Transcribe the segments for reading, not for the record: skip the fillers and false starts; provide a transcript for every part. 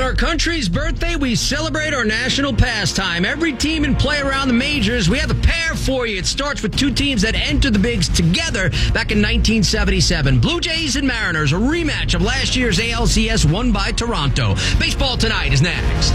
our country's birthday, we celebrate our national pastime. Every team and play around the majors, we have a pair for you. It starts with two teams that entered the bigs together back in 1977. Blue Jays and Mariners, a rematch of last year's ALCS won by Toronto. Baseball Tonight is next.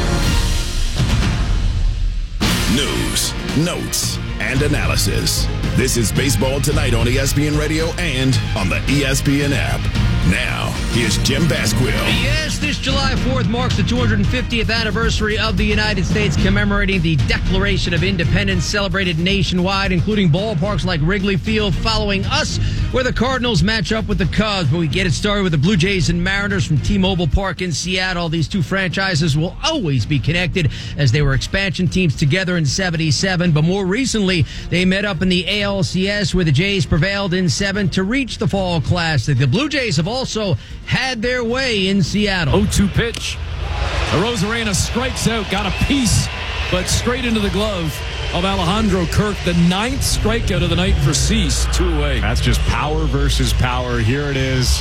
News, notes, and analysis. This is Baseball Tonight on ESPN Radio and on the ESPN app. Now, here's Jim Basquill. Yes, this July 4th marks the 250th anniversary of the United States, commemorating the Declaration of Independence, celebrated nationwide, including ballparks like Wrigley Field, following us, where the Cardinals match up with the Cubs. But we get it started with the Blue Jays and Mariners from T-Mobile Park in Seattle. These two franchises will always be connected, as they were expansion teams together in 77. But more recently, they met up in the ALCS, where the Jays prevailed in 7 to reach the Fall Classic. The Blue Jays have also had their way in Seattle. 0-2 pitch. Arozarena strikes out, got a piece, but straight into the glove of Alejandro Kirk. The 9th strikeout of the night for Cease. 2 away. That's just power versus power. Here it is.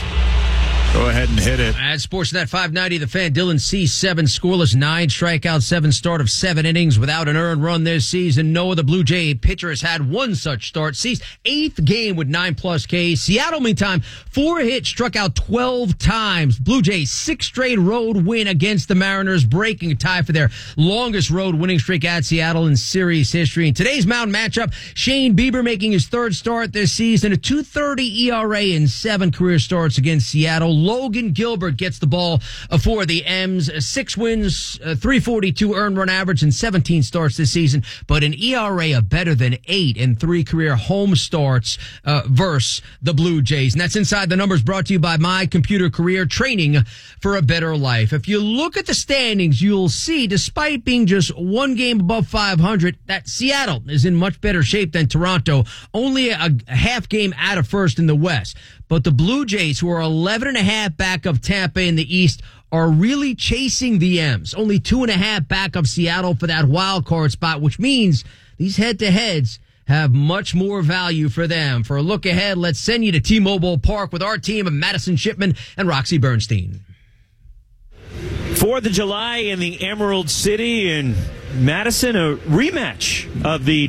Go ahead and hit it. At Sportsnet 590, the fan, Dylan Cease, 7 scoreless, 9 strikeouts, 7 start of 7 innings without an earned run this season. No other Blue Jay pitcher has had one such start. Cease, 8th game with 9+ Ks. Seattle, meantime, 4 hits, struck out 12 times. Blue Jays, 6th straight road win against the Mariners, breaking a tie for their longest road winning streak at Seattle in series history. In today's mound matchup, Shane Bieber making his 3rd start this season, a 2.30 ERA in 7 career starts against Seattle. Logan Gilbert gets the ball for the M's. 6 wins, 342 earned run average, and 17 starts this season, but an ERA of better than 8 in 3 career home starts versus the Blue Jays. And that's Inside the Numbers, brought to you by My Computer Career, training for a better life. If you look at the standings, you'll see, despite being just 1 game above 500, that Seattle is in much better shape than Toronto, only a half game out of first in the West. But the Blue Jays, who are 11.5 back of Tampa in the East, are really chasing the M's. Only 2.5 back of Seattle for that wild card spot, which means these head-to-heads have much more value for them. For a look ahead, let's send you to T-Mobile Park with our team of Madison Shipman and Roxy Bernstein. 4th of July in the Emerald City in Madison, a rematch of the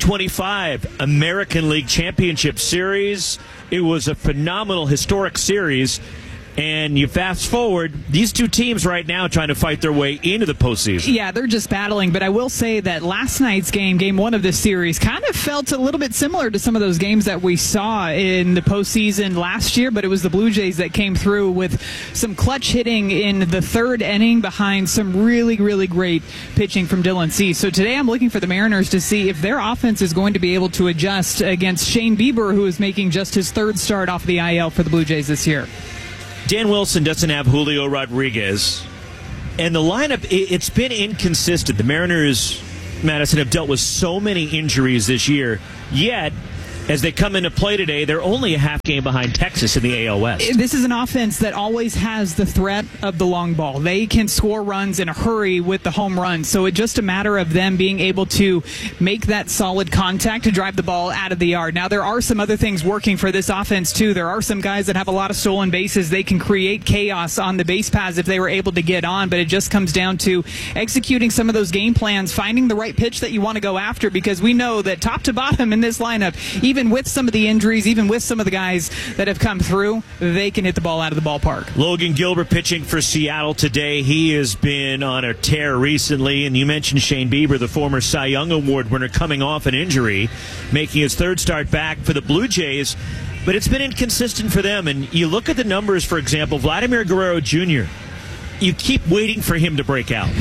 2025 American League Championship Series. It was a phenomenal, historic series. And you fast forward, these two teams right now trying to fight their way into the postseason. Yeah, they're just battling. But I will say that last night's game 1 of this series, kind of felt a little bit similar to some of those games that we saw in the postseason last year. But it was the Blue Jays that came through with some clutch hitting in the 3rd inning behind some really, really great pitching from Dylan Cease. So today I'm looking for the Mariners to see if their offense is going to be able to adjust against Shane Bieber, who is making just his 3rd start off the IL for the Blue Jays this year. Dan Wilson doesn't have Julio Rodriguez. And the lineup, it's been inconsistent. The Mariners, Madison, have dealt with so many injuries this year. Yet, as they come into play today, they're only a half game behind Texas in the AL West. This is an offense that always has the threat of the long ball. They can score runs in a hurry with the home run. So it's just a matter of them being able to make that solid contact to drive the ball out of the yard. Now, there are some other things working for this offense, too. There are some guys that have a lot of stolen bases. They can create chaos on the base paths if they were able to get on. But it just comes down to executing some of those game plans, finding the right pitch that you want to go after, because we know that top to bottom in this lineup, even with some of the injuries, even with some of the guys that have come through, they can hit the ball out of the ballpark. Logan Gilbert pitching for Seattle today. He has been on a tear recently, and you mentioned Shane Bieber, the former Cy Young Award winner, coming off an injury, making his 3rd start back for the Blue Jays. But it's been inconsistent for them, and you look at the numbers, for example, Vladimir Guerrero Jr., you keep waiting for him to break out.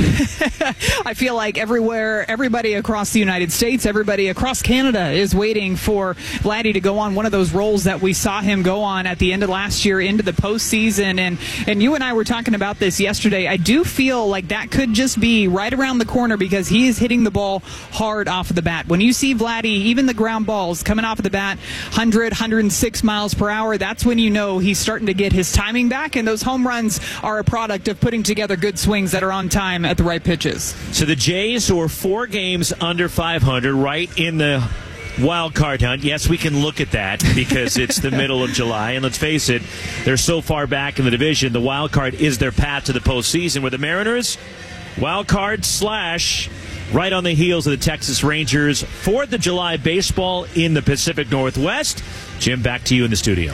I feel like everybody across the United States, everybody across Canada is waiting for Vladdy to go on one of those roles that we saw him go on at the end of last year into the postseason. And you and I were talking about this yesterday. I do feel like that could just be right around the corner, because he is hitting the ball hard off of the bat. When you see Vladdy, even the ground balls coming off of the bat, 100, 106 miles per hour, that's when you know he's starting to get his timing back, and those home runs are a product of putting together good swings that are on time at the right pitches. So the Jays, who are 4 games under 500, right in the Wild card hunt. Yes, we can look at that because it's the middle of July. And let's face it, they're so far back in the division. The wild card is their path to the postseason. Where the Mariners, wild card / right on the heels of the Texas Rangers. 4th of July baseball in the Pacific Northwest. Jim, back to you in the studio.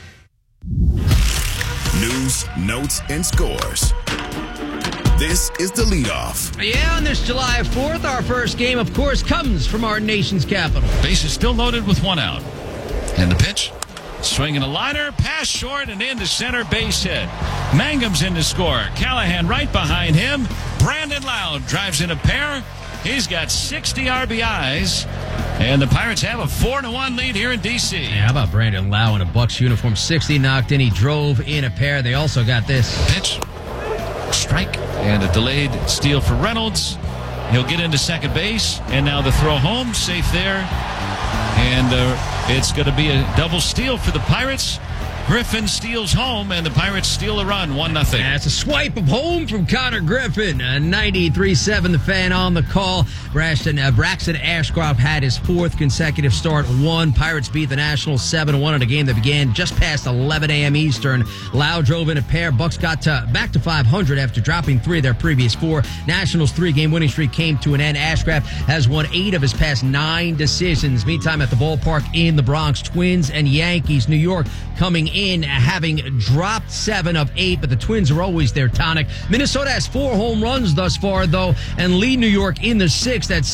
News, notes, and scores. This is the leadoff. Yeah, on this July 4th, our first game, of course, comes from our nation's capital. Base is still loaded with 1 out. And the pitch, swinging a liner, pass short and into center, base hit. Mangum's in to score. Callahan right behind him. Brandon Loud drives in a pair. He's got 60 RBIs. And the Pirates have a 4-1 lead here in D.C. Yeah, how about Brandon Loud in a Bucks uniform? 60 knocked in. He drove in a pair. They also got this. Pitch, strike, and a delayed steal for Reynolds. He'll get into second base. And now the throw home, safe there. And it's going to be a double steal for the Pirates. Griffin steals home, and the Pirates steal a run, 1-0. That's a swipe of home from Connor Griffin. 93.7, the Fan on the call. Braxton Ashcroft had his 4th consecutive start. Pirates beat the Nationals 7-1 in a game that began just past 11 a.m. Eastern. Loud drove in a pair. Bucks got back to 500 after dropping 3 of their previous 4. Nationals' 3-game winning streak came to an end. Ashcraft has won 8 of his past 9 decisions. Meantime, at the ballpark in the Bronx, Twins and Yankees. New York coming in, having dropped 7 of 8, but the Twins are always their tonic. Minnesota has 4 home runs thus far, though, and lead New York in the 6th at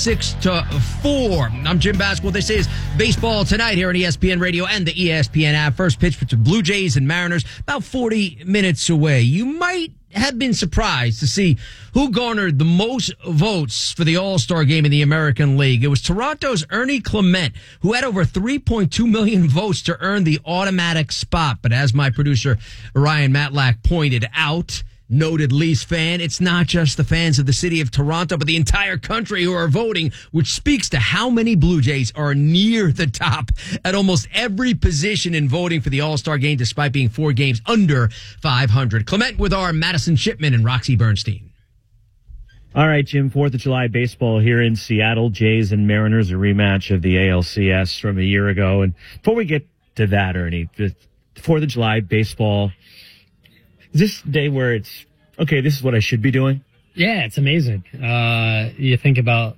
6-4. I'm Jim Basco. What they say is baseball tonight here on ESPN Radio and the ESPN app. First pitch for the Blue Jays and Mariners, about 40 minutes away. You might have been surprised to see who garnered the most votes for the All-Star game in the American League. It was Toronto's Ernie Clement, who had over 3.2 million votes to earn the automatic spot. But as my producer Ryan Matlack pointed out, noted Leafs fan, it's not just the fans of the city of Toronto, but the entire country who are voting, which speaks to how many Blue Jays are near the top at almost every position in voting for the All-Star game, despite being 4 games under 500. Clement with our Madison Shipman and Roxy Bernstein. All right, Jim, 4th of July baseball here in Seattle. Jays and Mariners, a rematch of the ALCS from a year ago. And before we get to that, Ernie, the 4th of July baseball, is this day where it's, okay, this is what I should be doing? Yeah, it's amazing. You think about,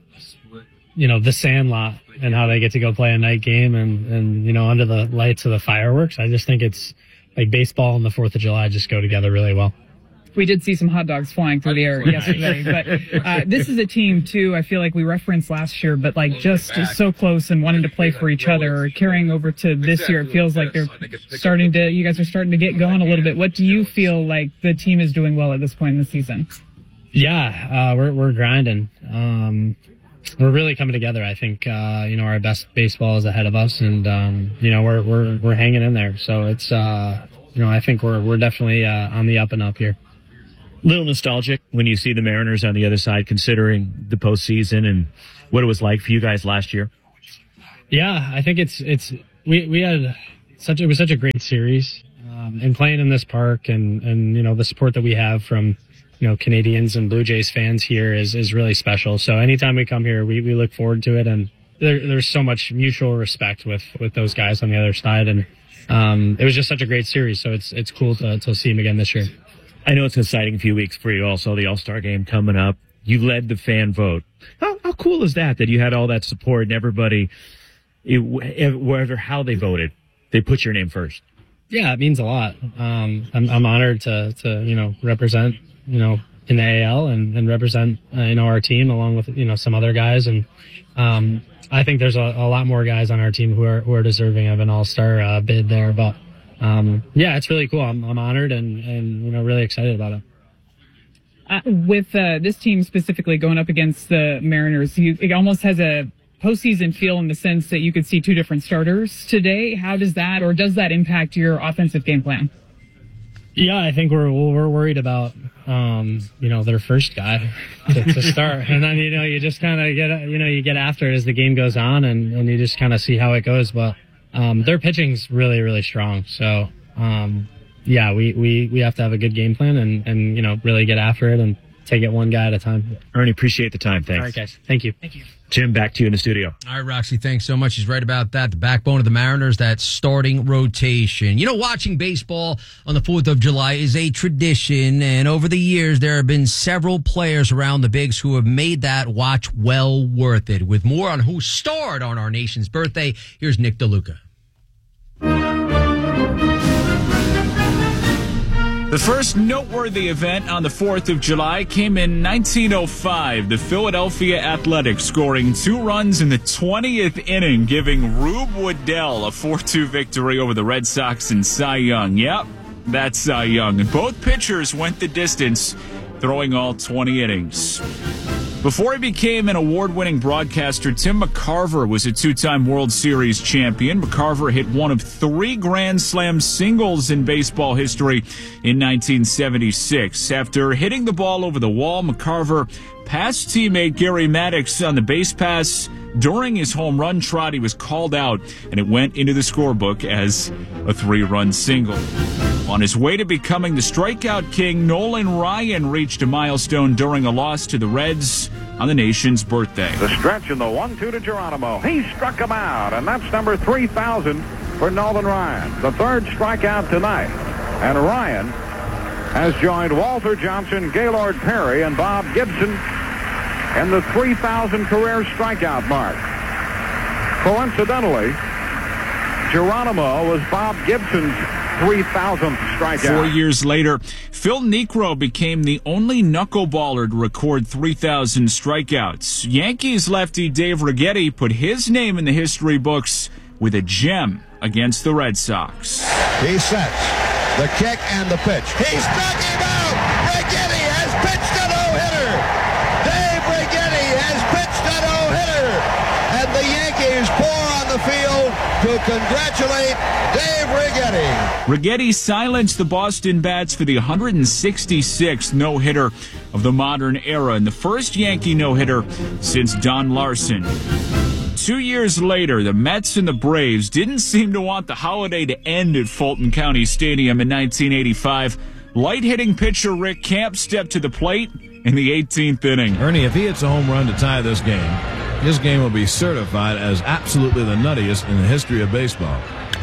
the Sandlot and how they get to go play a night game and under the lights of the fireworks. I just think it's like baseball and the 4th of July just go together really well. We did see some hot dogs flying through the air yesterday, but this is a team too. I feel like we referenced last year, but like just so close and wanting to play for each other, carrying over to this year. It feels like you guys are starting to get going a little bit. What do you feel like the team is doing well at this point in the season? Yeah, we're grinding. We're really coming together. I think our best baseball is ahead of us, and we're hanging in there. So it's I think we're definitely on the up and up here. Little nostalgic when you see the Mariners on the other side, considering the postseason and what it was like for you guys last year. Yeah, I think we had it was such a great series, and playing in this park and the support that we have from Canadians and Blue Jays fans here is really special. So anytime we come here, we look forward to it, and there's so much mutual respect with those guys on the other side, and it was just such a great series. So it's cool to see him again this year. I know it's an exciting few weeks for you also, the All-Star game coming up. You led the fan vote. How cool is that you had all that support and everybody, wherever how they voted, they put your name first? Yeah, it means a lot. I'm honored to represent, in the AL and represent, our team along with, some other guys. And I think there's a lot more guys on our team who are deserving of an All-Star bid there. But it's really cool. I'm honored and really excited about it. With this team specifically going up against the Mariners, it almost has a postseason feel in the sense that you could see 2 different starters today. How does that impact your offensive game plan? Yeah, I think we're worried about their first guy to start, and then you just kind of get after it as the game goes on, and you just kind of see how it goes. But their pitching's really, really strong. So we have to have a good game plan and really get after it. And take it one guy at a time. Ernie, appreciate the time. Thanks. All right, guys. Thank you. Thank you. Jim, back to you in the studio. All right, Roxy, thanks so much. He's right about that. The backbone of the Mariners, that starting rotation. You know, watching baseball on the 4th of July is a tradition, and over the years, there have been several players around the Bigs who have made that watch well worth it. With more on who starred on our nation's birthday, here's Nick DeLuca. The first noteworthy event on the 4th of July came in 1905, the Philadelphia Athletics scoring 2 runs in the 20th inning, giving Rube Waddell a 4-2 victory over the Red Sox and Cy Young. Yep, that's Cy Young. And both pitchers went the distance, throwing all 20 innings. Before he became an award-winning broadcaster, Tim McCarver was a 2-time World Series champion. McCarver hit one of 3 Grand Slam singles in baseball history in 1976. After hitting the ball over the wall, McCarver passed teammate Gary Maddox on the base pass. During his home run trot, he was called out, and it went into the scorebook as a 3-run single. On his way to becoming the strikeout king, Nolan Ryan reached a milestone during a loss to the Reds on the nation's birthday. The stretch in the 1-2 to Geronimo. He struck him out, and that's number 3,000 for Nolan Ryan. The 3rd strikeout tonight. And Ryan has joined Walter Johnson, Gaylord Perry, and Bob Gibson in the 3,000 career strikeout mark. Coincidentally, Geronimo was Bob Gibson's 3,000th strikeout. 4 years later, Phil Niekro became the only knuckleballer to record 3,000 strikeouts. Yankees lefty Dave Righetti put his name in the history books with a gem against the Red Sox. He sets the kick and the pitch. He struck him out! Righetti has pitched a no-hitter! Dave Righetti has pitched a no-hitter! And the Yankees pour on the field to congratulate Dave Righetti. Righetti silenced the Boston Bats for the 166th no-hitter of the modern era and the first Yankee no-hitter since Don Larson. 2 years later, the Mets and the Braves didn't seem to want the holiday to end at Fulton County Stadium in 1985. Light-hitting pitcher Rick Camp stepped to the plate in the 18th inning. Ernie, if he hits a home run to tie this game, his game will be certified as absolutely the nuttiest in the history of baseball.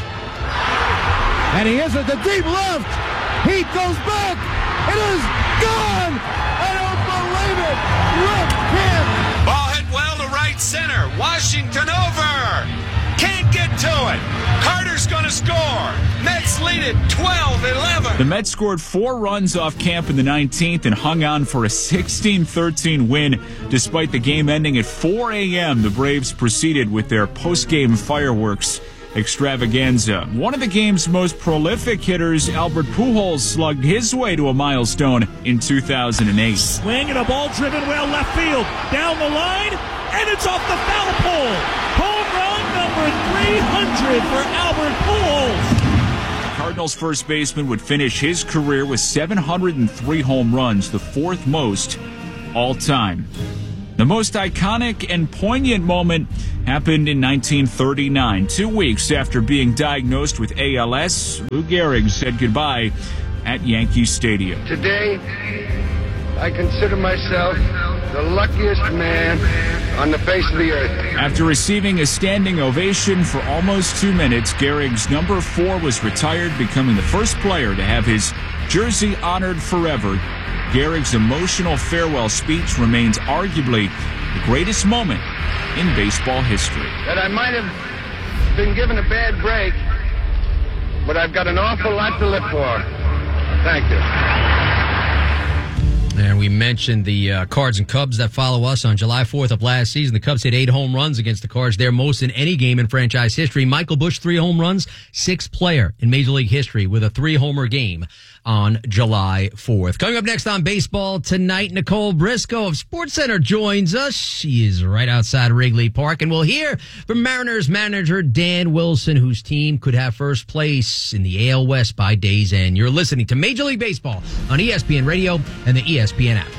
And he is at the deep left. He goes back. It is gone. I don't believe it. Rick Camp. Ball hit well to right center. Washington over. Can't get to it. Carter's going to score. Mets lead it 12-11. The Mets scored 4 runs off Camp in the 19th and hung on for a 16-13 win. Despite the game ending at 4 a.m., the Braves proceeded with their post-game fireworks extravaganza. One of the game's most prolific hitters, Albert Pujols, slugged his way to a milestone in 2008. Swing and a ball driven well left field. Down the line, and it's off the foul pole. Home run number 300 for Albert Pujols. Cardinals first baseman would finish his career with 703 home runs, the 4th most all time. The most iconic and poignant moment happened in 1939. 2 weeks after being diagnosed with ALS, Lou Gehrig said goodbye at Yankee Stadium. Today, I consider myself the luckiest man on the face of the earth. After receiving a standing ovation for almost 2 minutes, Gehrig's number 4 was retired, becoming the first player to have his jersey honored forever. Gehrig's emotional farewell speech remains arguably the greatest moment in baseball history. That I might have been given a bad break, but I've got an awful lot to live for. Thank you. And we mentioned the Cards and Cubs that follow us on July 4th of last season. The Cubs hit 8 home runs against the Cards, their most in any game in franchise history. Michael Busch, 3 home runs, 6th player in Major League history with a 3-homer game on July 4th. Coming up next on Baseball Tonight, Nicole Briscoe of SportsCenter joins us. She is right outside Wrigley Park, and we'll hear from Mariners manager Dan Wilson, whose team could have first place in the AL West by day's end. You're listening to Major League Baseball on ESPN Radio and the ESPN app.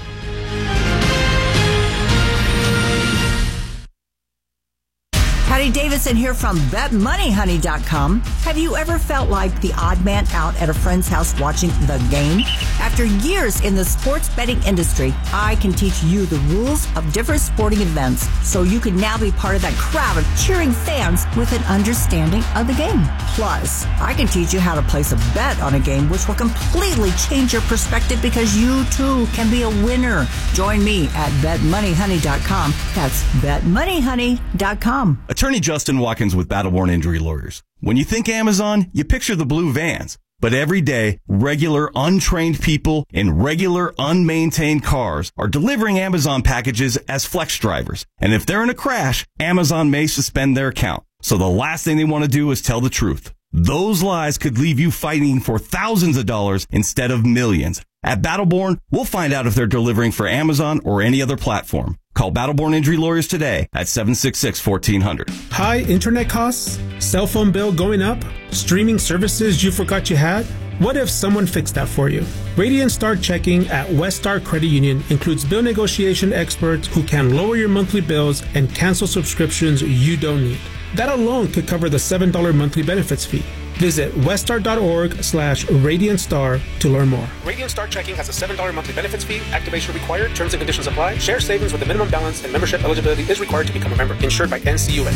everybody. Davidson here from BetMoneyHoney.com. Have you ever felt like the odd man out at a friend's house watching the game? After years in the sports betting industry, I can teach you the rules of different sporting events so you can now be part of that crowd of cheering fans with an understanding of the game. Plus, I can teach you how to place a bet on a game which will completely change your perspective because you too can be a winner. Join me at BetMoneyHoney.com. That's BetMoneyHoney.com. Attorney Justin Watkins with Battleborn Injury Lawyers. When you think Amazon, you picture the blue vans. But every day, regular, untrained people in regular, unmaintained cars are delivering Amazon packages as flex drivers. And if they're in a crash, Amazon may suspend their account. So the last thing they want to do is tell the truth. Those lies could leave you fighting for thousands of dollars instead of millions. At Battleborn, we'll find out if they're delivering for Amazon or any other platform. Call Battleborn Injury Lawyers today at 766-1400. High internet costs? Cell phone bill going up? Streaming services you forgot you had? What if someone fixed that for you? Radiant Star Checking at Westar Credit Union includes bill negotiation experts who can lower your monthly bills and cancel subscriptions you don't need. That alone could cover the $7 monthly benefits fee. Visit westar.org/RadiantStar to learn more. Radiant Star Checking has a $7 monthly benefits fee. Activation required. Terms and conditions apply. Share savings with a minimum balance and membership eligibility is required to become a member. Insured by NCUA.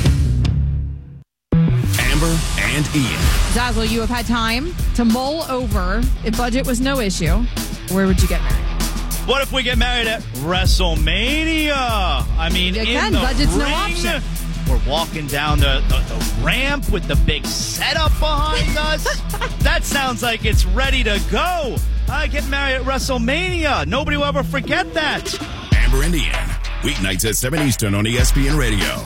Amber and Ian. Zazzle, you have had time to mull over. If budget was no issue, where would you get married? What if we get married at WrestleMania? I mean, Again, in the budget's ring. no option. We're walking down the ramp with the big setup behind us. That sounds like it's ready to go. I get married at WrestleMania. Nobody will ever forget that. Amber and Ian, weeknights at 7 Eastern on ESPN Radio.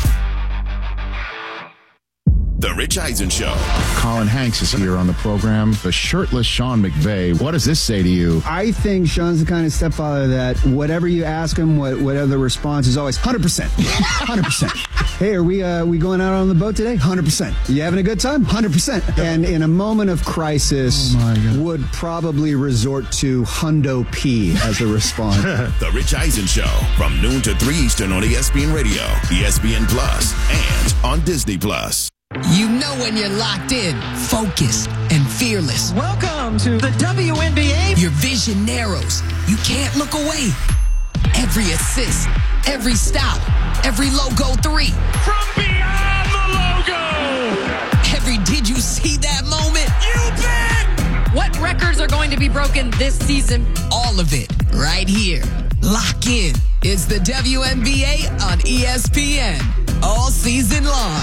The Rich Eisen Show. Colin Hanks is here on the program. The shirtless Sean McVay. What does this say to you? I think Sean's the kind of stepfather that whatever you ask him, whatever the response is always 100%. 100%. Hey, are we going out on the boat today? 100%. You having a good time? 100%. And in a moment of crisis, would probably resort to Hundo P as a response. The Rich Eisen Show from noon to 3 Eastern on ESPN Radio, ESPN Plus, and on Disney Plus. You know when you're locked in, focused, and fearless. Welcome to the WNBA. Your vision narrows. You can't look away. Every assist, every stop, every logo 3. From beyond the logo. Every did you see that moment? You bet. What records are going to be broken this season? All of it right here. Lock in. It's the WNBA on ESPN. All season long.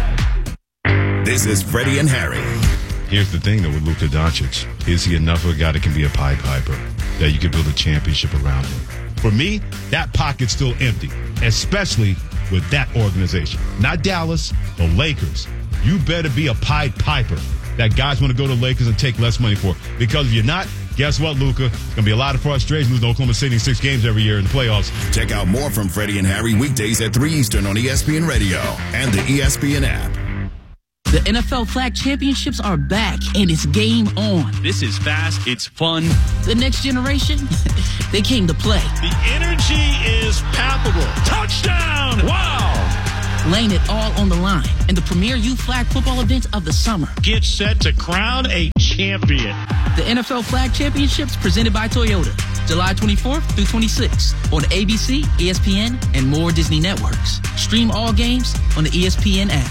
This is Freddie and Harry. Here's the thing, though, with Luka Doncic. Is he enough of a guy that can be a Pied Piper, that you can build a championship around him? For me, that pocket's still empty, especially with that organization. Not Dallas, the Lakers. You better be a Pied Piper that guys want to go to Lakers and take less money for. Because if you're not, guess what, Luka? There's going to be a lot of frustration losing Oklahoma City in 6 games every year in the playoffs. Check out more from Freddie and Harry weekdays at 3 Eastern on ESPN Radio and the ESPN app. The NFL Flag Championships are back, and it's game on. This is fast. It's fun. The next generation, they came to play. The energy is palpable. Touchdown! Wow! Laying it all on the line in the premier youth flag football event of the summer. Get set to crown a champion. The NFL Flag Championships presented by Toyota. July 24th through 26th on ABC, ESPN, and more Disney networks. Stream all games on the ESPN app.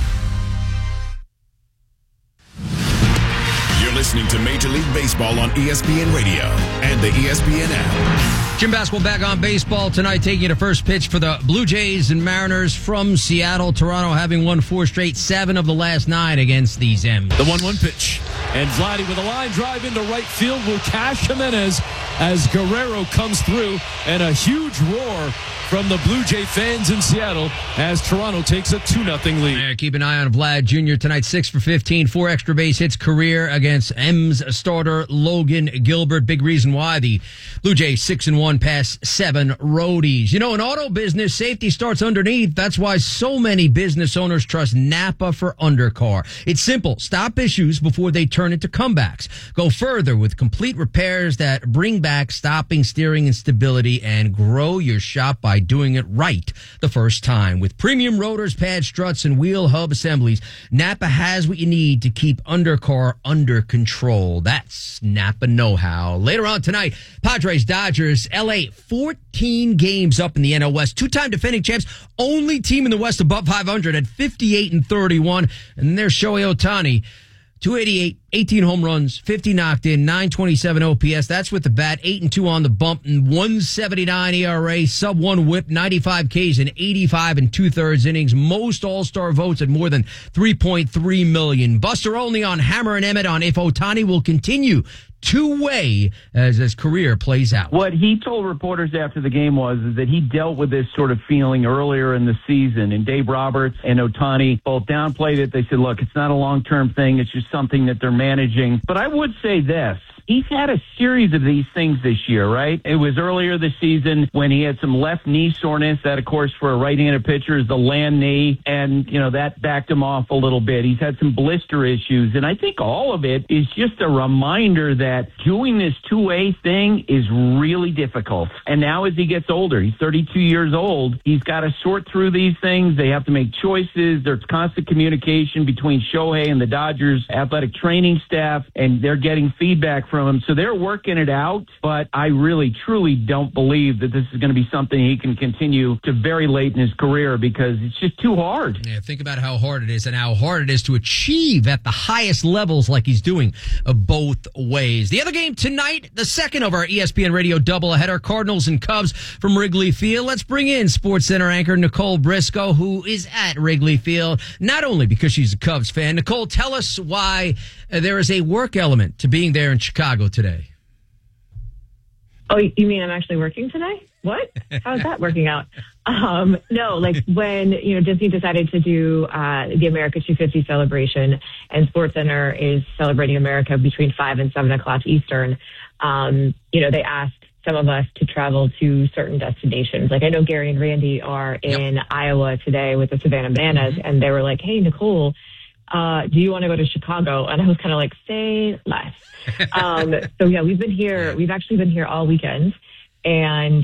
Listening to Major League Baseball on ESPN Radio and the ESPN app. Gym basketball back on baseball tonight, taking it to first pitch for the Blue Jays and Mariners from Seattle. Toronto having won 4 straight, 7 of the last 9 against these M's. The 1-1 pitch. And Vladdy with a line drive into right field will Cash Jimenez as Guerrero comes through, and a huge roar from the Blue Jay fans in Seattle as Toronto takes a 2-0 lead. Yeah, keep an eye on Vlad Jr. tonight, 6 for 15, 4 extra base hits career against M's starter Logan Gilbert. Big reason why the Blue Jays 6-1 past 7 roadies. You know, in auto business, safety starts underneath. That's why so many business owners trust Napa for undercar. It's simple. Stop issues before they turn into comebacks. Go further with complete repairs that bring back stack, stopping, steering, and stability, and grow your shop by doing it right the first time. With premium rotors, pad struts, and wheel hub assemblies, Napa has what you need to keep undercar under control. That's Napa know-how. Later on tonight, Padres, Dodgers, LA, 14 games up in the NL West. Two-time defending champs, only team in the West above 500 at 58-31. And there's Shohei Ohtani, 288, 18 home runs, 50 knocked in, 927 OPS. That's with the bat, 8-2 on the bump, and 179 ERA, sub-1 whip, 95 Ks in 85 2/3 innings. Most all-star votes at more than 3.3 million. Buster Olney on Hammer and Emmett on if Ohtani will continue two-way as his career plays out. What he told reporters after the game was that he dealt with this sort of feeling earlier in the season, and Dave Roberts and Ohtani both downplayed it. They said, look, it's not a long-term thing. It's just something that they're managing. But I would say this. He's had a series of these things this year, right? It was earlier this season when he had some left knee soreness. That, of course, for a right-handed pitcher is the land knee. And, that backed him off a little bit. He's had some blister issues. And I think all of it is just a reminder that doing this two-way thing is really difficult. And now as he gets older, he's 32 years old, he's got to sort through these things. They have to make choices. There's constant communication between Shohei and the Dodgers athletic training staff, and they're getting feedback from him. So they're working it out, but I really, truly don't believe that this is going to be something he can continue to very late in his career because it's just too hard. Yeah, think about how hard it is and how hard it is to achieve at the highest levels like he's doing both ways. The other game tonight, the second of our ESPN Radio doubleheader, Cardinals and Cubs from Wrigley Field. Let's bring in SportsCenter anchor Nicole Briscoe, who is at Wrigley Field, not only because she's a Cubs fan. Nicole, tell us why there is a work element to being there in Chicago today. Oh, you mean I'm actually working today? What? How's that working out? No, like when, Disney decided to do the America 250 celebration and SportsCenter is celebrating America between 5 and 7 o'clock Eastern, they asked some of us to travel to certain destinations. Like I know Gary and Randy are in Iowa today with the Savannah Bananas, and they were like, hey, Nicole, do you want to go to Chicago? And I was kind of like, say less. So yeah, we've actually been here all weekend. And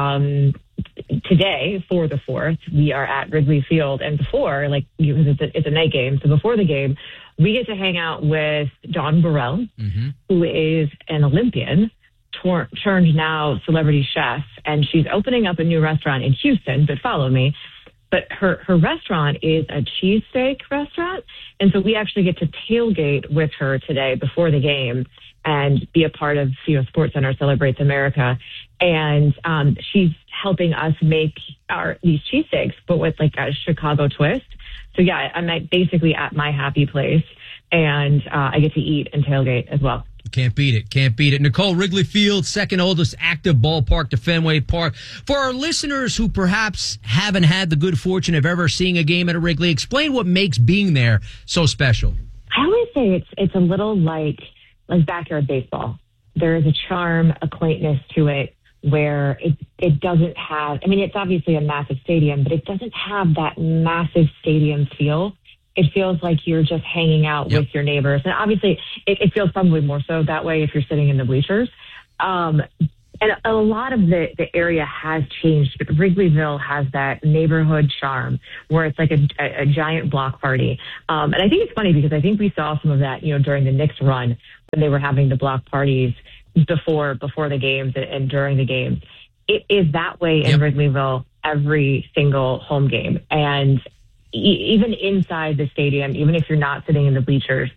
today, for the 4th, we are at Wrigley Field. And before, it's a night game. So before the game, we get to hang out with Dawn Burrell, who is an Olympian, turned now celebrity chef. And she's opening up a new restaurant in Houston, but follow me. But her restaurant is a cheesesteak restaurant. And so we actually get to tailgate with her today before the game and be a part of, SportsCenter Celebrates America. And she's helping us make these cheesesteaks, but with like a Chicago twist. So yeah, I'm basically at my happy place, and I get to eat and tailgate as well. Can't beat it. Can't beat it. Nicole, Wrigley Field, second oldest active ballpark to Fenway Park. For our listeners who perhaps haven't had the good fortune of ever seeing a game at a Wrigley, explain what makes being there so special. I always say it's a little like backyard baseball. There is a charm, a quaintness to it where it doesn't have, it's obviously a massive stadium, but it doesn't have that massive stadium feel. It feels like you're just hanging out with your neighbors. And obviously, it feels probably more so that way if you're sitting in the bleachers. And a lot of the area has changed, but Wrigleyville has that neighborhood charm where it's like a giant block party. And I think it's funny because I think we saw some of that, during the Knicks run when they were having the block parties before the games and during the games. It is that way in Wrigleyville every single home game. And even inside the stadium, even if you're not sitting in the bleachers,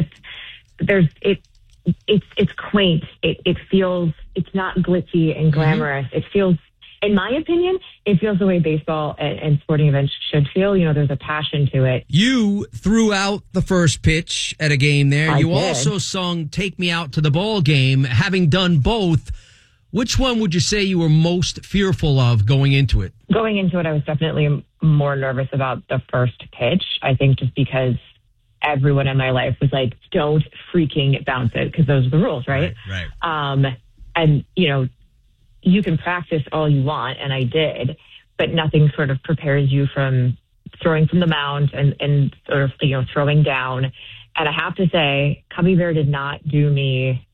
it's quaint. It feels, it's not glitzy and glamorous. It feels, in my opinion, it feels the way baseball and sporting events should feel. There's a passion to it. You threw out the first pitch at a game there. I did. Also sung Take Me Out to the Ball Game. Having done both, which one would you say you were most fearful of going into it? Going into it, I was definitely more nervous about the first pitch. I think just because everyone in my life was like, don't freaking bounce it, because those are the rules, right? Right. And, you can practice all you want, and I did, but nothing sort of prepares you from throwing from the mound and sort of, throwing down. And I have to say, Cubby Bear did not do me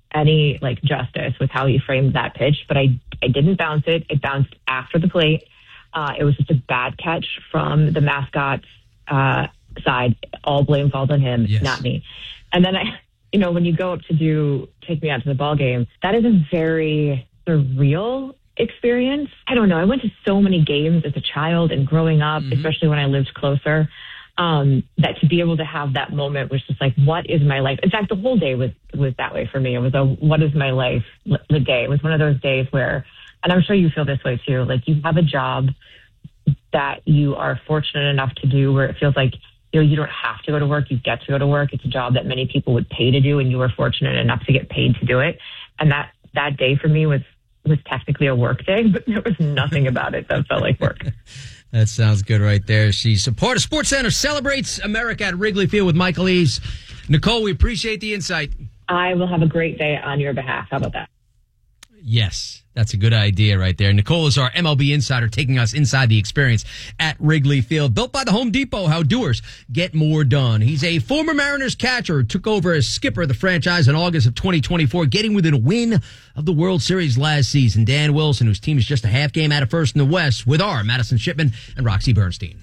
any like justice with how he framed that pitch, but I didn't bounce it. It bounced after the plate. It was just a bad catch from the mascot's side. All blame falls on him, not me. And then when you go up to take me out to the ball game, that is a very surreal experience. I don't know. I went to so many games as a child and growing up, especially when I lived closer, that to be able to have that moment was just like, what is my life? In fact, the whole day was that way for me. It was a what is my life the day. It was one of those days where, and I'm sure you feel this way too, like you have a job that you are fortunate enough to do where it feels like, you don't have to go to work. You get to go to work. It's a job that many people would pay to do, and you were fortunate enough to get paid to do it. And that day for me was technically a work day, but there was nothing about it that felt like work. That sounds good right there. She's a part of SportsCenter celebrates America at Wrigley Field with Michael Eaves. Nicole, we appreciate the insight. I will have a great day on your behalf. How about that? Yes, that's a good idea right there. Nicole is our MLB insider taking us inside the experience at Wrigley Field. Built by the Home Depot, how doers get more done. He's a former Mariners catcher who took over as skipper of the franchise in August of 2024, getting within a win of the World Series last season. Dan Wilson, whose team is just a half game out of first in the West, with our Madison Shipman and Roxy Bernstein.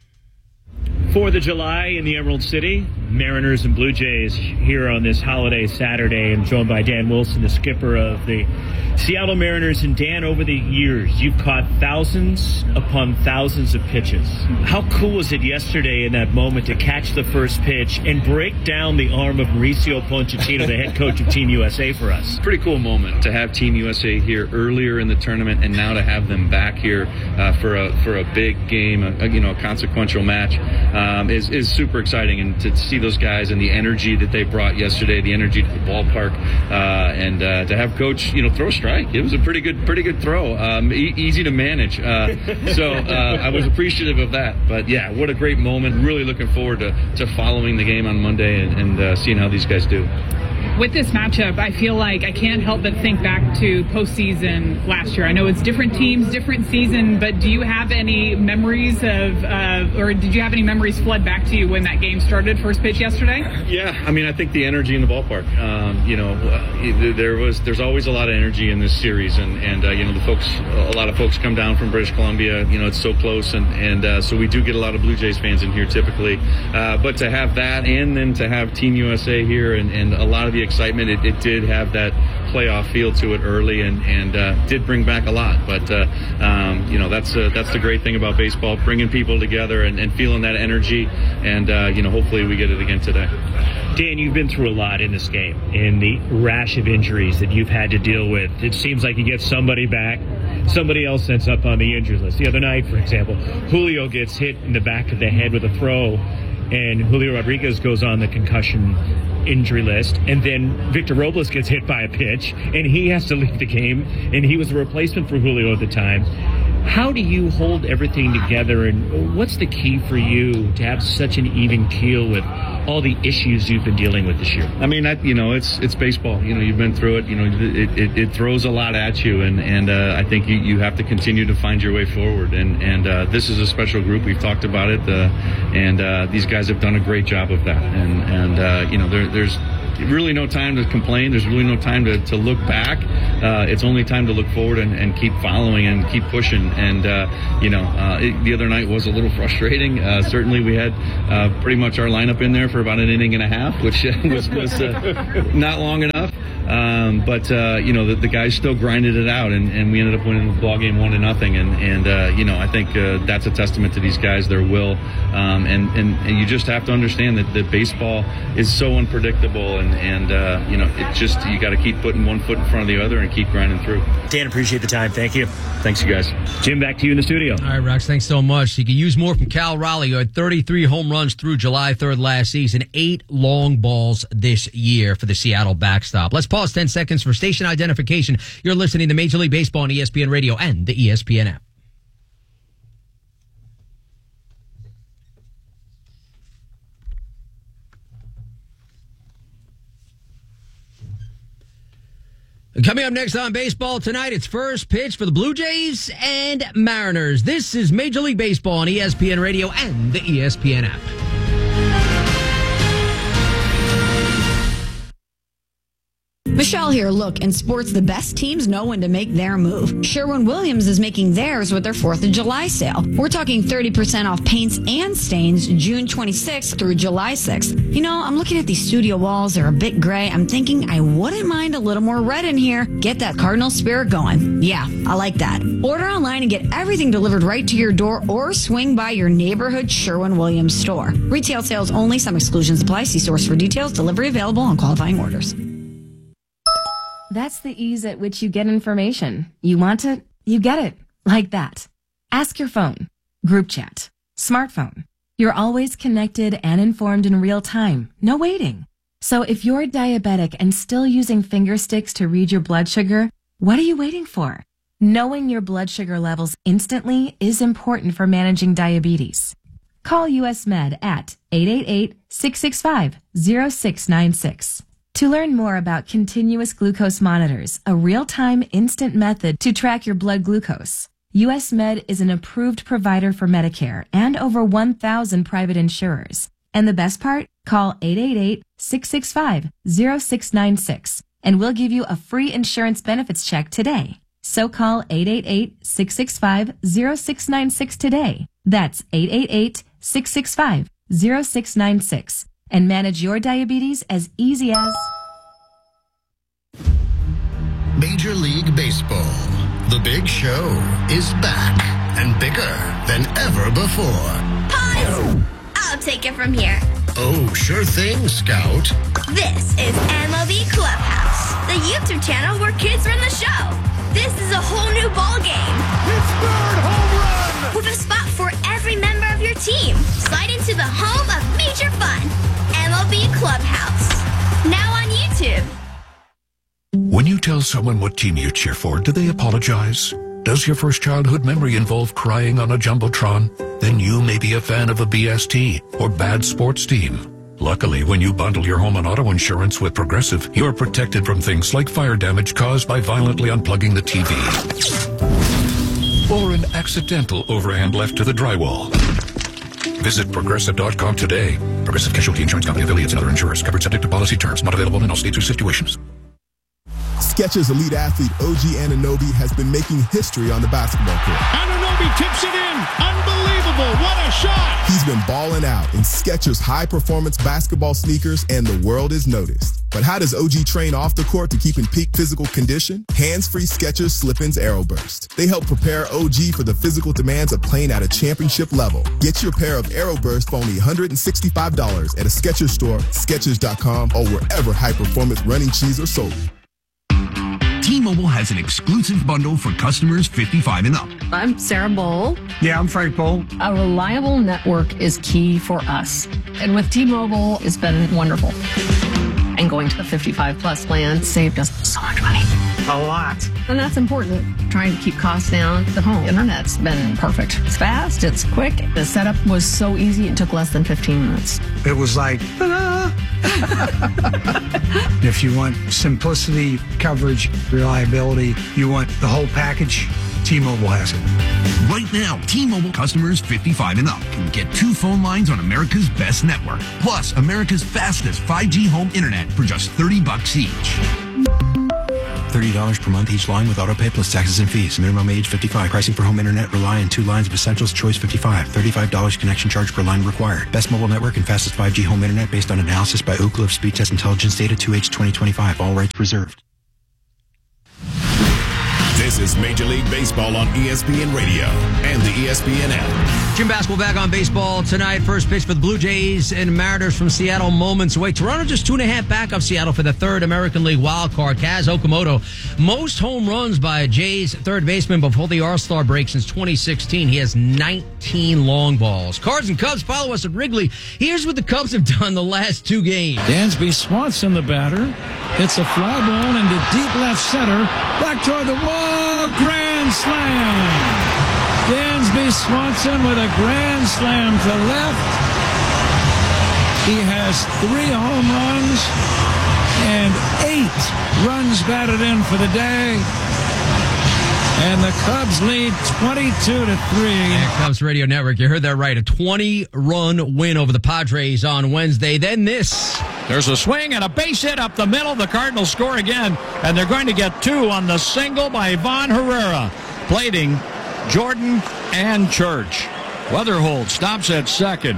4th of July in the Emerald City, Mariners and Blue Jays here on this holiday Saturday, and joined by Dan Wilson, the skipper of the Seattle Mariners. And Dan, over the years, you've caught thousands upon thousands of pitches. How cool was it yesterday in that moment to catch the first pitch and break down the arm of Mauricio Pochettino, the head coach of Team USA, for us? Pretty cool moment to have Team USA here earlier in the tournament, and now to have them back here for a big game, a consequential match. Is super exciting, and to see those guys and the energy that they brought yesterday, the energy to the ballpark, and to have Coach throw a strike. It was a pretty good throw, easy to manage. So I was appreciative of that. But yeah, what a great moment! Really looking forward to following the game on Monday and seeing how these guys do. With this matchup, I feel like I can't help but think back to postseason last year. I know it's different teams, different season, but do you have any memories or did you have any memories flood back to you when that game started, first pitch yesterday? Yeah, I mean, I think the energy in the ballpark, there's always a lot of energy in this series, and a lot of folks come down from British Columbia. It's so close, and so we do get a lot of Blue Jays fans in here typically. But to have that, and then to have Team USA here, and a lot of the excitement, it did have that playoff feel to it early, and did bring back a lot. But that's the great thing about baseball, bringing people together and feeling that energy, and hopefully we get it again today. Dan, you've been through a lot in this game, in the rash of injuries that you've had to deal with. It seems like you get somebody back, somebody else ends up on the injury list. The other night, for example, Julio gets hit in the back of the head with a throw, and Julio Rodriguez goes on the concussion injury list, and then Victor Robles gets hit by a pitch, and he has to leave the game, and he was a replacement for Julio at the time. How do you hold everything together, and what's the key for you to have such an even keel with all the issues you've been dealing with this year? I mean, it's baseball. You've been through it. It throws a lot at you, and I think you have to continue to find your way forward. And this is a special group. We've talked about it, and these guys have done a great job of that. And there's really no time to complain. There's really no time to look back. It's only time to look forward and keep following and keep pushing. And the other night was a little frustrating. Certainly, we had pretty much our lineup in there for about an inning and a half, which was not long enough. But the guys still grinded it out, and we ended up winning the ball game 1-0. And I think that's a testament to these guys, their will, and you just have to understand that baseball is so unpredictable, and you got to keep putting one foot in front of the other and keep grinding through. Dan, appreciate the time. Thank you. Thanks, you guys. Jim, back to you in the studio. All right, Rox, thanks so much. You can use more from Cal Raleigh, who had 33 home runs through July 3rd last season, 8 long balls this year for the Seattle backstop. Let's pause 10 seconds for station identification. You're listening to Major League Baseball on ESPN Radio and the ESPN app. Coming up next on Baseball Tonight, it's first pitch for the Blue Jays and Mariners. This is Major League Baseball on ESPN Radio and the ESPN app. Michelle here. Look, in sports, the best teams know when to make their move. Sherwin-Williams is making theirs with their 4th of July sale. We're talking 30% off paints and stains June 26th through July 6th. You know, I'm looking at these studio walls. They're a bit gray. I'm thinking I wouldn't mind a little more red in here. Get that Cardinal spirit going. Yeah, I like that. Order online and get everything delivered right to your door or swing by your neighborhood Sherwin-Williams store. Retail sales only. Some exclusions apply. See source for details. Delivery available on qualifying orders. That's the ease at which you get information. You want it, you get it. Like that. Ask your phone. Group chat. Smartphone. You're always connected and informed in real time. No waiting. So if you're diabetic and still using finger sticks to read your blood sugar, what are you waiting for? Knowing your blood sugar levels instantly is important for managing diabetes. Call US Med at 888-665-0696. To learn more about continuous glucose monitors, a real-time instant method to track your blood glucose, US Med is an approved provider for Medicare and over 1,000 private insurers. And the best part? Call 888-665-0696 and we'll give you a free insurance benefits check today. So call 888-665-0696 today. That's 888-665-0696. And manage your diabetes as easy as... Major League Baseball. The Big Show is back and bigger than ever before. Pause! I'll take it from here. Oh, sure thing, Scout. This is MLB Clubhouse, the YouTube channel where kids run the show. This is a whole new ball game. It's third home run! With a spot for every member of your team. Slide into the home of major fun. MLB Clubhouse. Now on YouTube. When you tell someone what team you cheer for, do they apologize? Does your first childhood memory involve crying on a Jumbotron? Then you may be a fan of a BST or bad sports team. Luckily, when you bundle your home and auto insurance with Progressive, you're protected from things like fire damage caused by violently unplugging the TV. Or an accidental overhand left to the drywall. Visit Progressive.com today. Progressive Casualty Insurance Company, affiliates, and other insurers. Covered subject to policy terms. Not available in all states or situations. Skechers elite athlete OG Anunoby has been making history on the basketball court. Anunoby tips it in. Unbelievable. What a shot. He's been balling out in Skechers high-performance basketball sneakers, and the world is noticed. But how does OG train off the court to keep in peak physical condition? Hands-free Skechers Slip-ins AeroBurst. They help prepare OG for the physical demands of playing at a championship level. Get your pair of AeroBurst for only $165 at a Skechers store, Skechers.com, or wherever high-performance running shoes are sold. T-Mobile has an exclusive bundle for customers 55 and up. I'm Sarah Bowl. Yeah, I'm Frank Bowl. A reliable network is key for us. And with T-Mobile, it's been wonderful. And going to the 55 plus plan saved us so much money. A lot. And that's important. Trying to keep costs down. The home internet's been perfect. It's fast, it's quick. The setup was so easy, it took less than 15 minutes. It was like, ta-da! If you want simplicity, coverage, reliability, you want the whole package, T-Mobile has it. Right now, T-Mobile customers 55 and up can get 2 phone lines on America's best network, plus America's fastest 5G home internet for just $30 each. $30 per month each line with autopay plus taxes and fees. Minimum age 55. Pricing for home internet rely on 2 lines of essentials. Choice 55. $35 connection charge per line required. Best mobile network and fastest 5G home internet based on analysis by Ookla of Speed Test Intelligence data 2H 2025. All rights reserved. This is Major League Baseball on ESPN Radio and the ESPN app. Jim Basketball back on baseball tonight. First pitch for the Blue Jays and Mariners from Seattle moments away. Toronto just 2.5 back of Seattle for the third American League wild card. Kaz Okamoto, most home runs by a Jays third baseman before the All-Star break since 2016. He has 19 long balls. Cards and Cubs follow us at Wrigley. Here's what the Cubs have done the last 2 games. Dansby Swanson, the batter, hits a fly ball into deep left center. Back toward the wall. Grand slam. Dansby Swanson with a grand slam to left. He has 3 home runs and 8 runs batted in for the day. And the Cubs lead 22-3. Yeah, Cubs Radio Network, you heard that right. A 20-run win over the Padres on Wednesday. Then this. There's a swing and a base hit up the middle. The Cardinals score again, and they're going to get 2 on the single by Ivan Herrera, plating Jordan and Church. Weatherholt stops at second.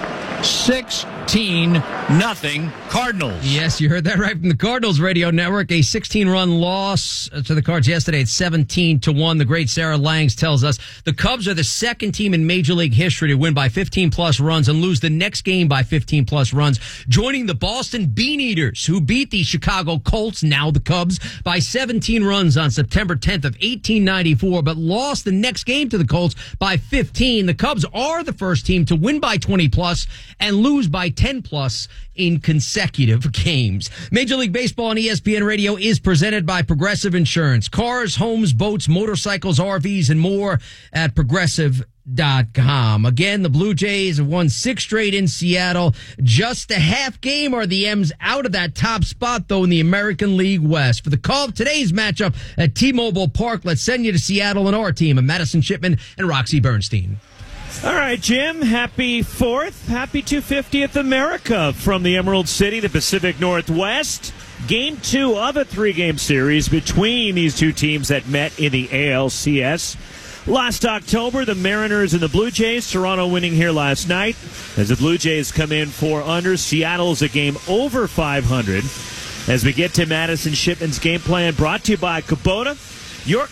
16-0 Cardinals. Yes, you heard that right from the Cardinals radio network. A 16-run loss to the Cards yesterday at 17-1. The great Sarah Langs tells us the Cubs are the second team in Major League history to win by 15-plus runs and lose the next game by 15-plus runs, joining the Boston Beaneaters, who beat the Chicago Colts, now the Cubs, by 17 runs on September 10th of 1894, but lost the next game to the Colts by 15. The Cubs are the first team to win by 20-plus and lose by 10-plus in consecutive games. Major League Baseball on ESPN Radio is presented by Progressive Insurance. Cars, homes, boats, motorcycles, RVs, and more at Progressive.com. Again, the Blue Jays have won 6 straight in Seattle. Just a half game are the M's out of that top spot, though, in the American League West. For the call of today's matchup at T-Mobile Park, let's send you to Seattle and our team of Madison Shipman and Roxy Bernstein. All right, Jim, happy 4th. Happy 250th America from the Emerald City, the Pacific Northwest. Game 2 of a 3-game series between these two teams that met in the ALCS. Last October, the Mariners and the Blue Jays. Toronto winning here last night as the Blue Jays come in 4 under. Seattle's a game over 500. As we get to Madison Shipman's game plan, brought to you by Kubota. Your